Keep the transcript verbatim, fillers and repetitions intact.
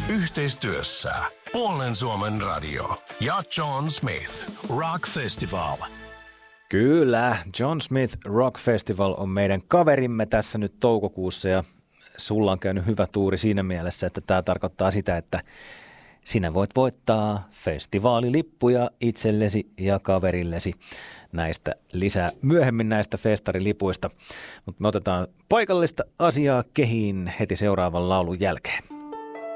Yhteistyössä Puolen Suomen Radio ja John Smith Rock Festival. Kyllä, John Smith Rock Festival on meidän kaverimme tässä nyt toukokuussa ja sulla on käynyt hyvä tuuri siinä mielessä, että tämä tarkoittaa sitä, että sinä voit voittaa festivaalilippuja itsellesi ja kaverillesi. Näistä lisää myöhemmin näistä festarilipuista, mutta me otetaan paikallista asiaa kehiin heti seuraavan laulun jälkeen.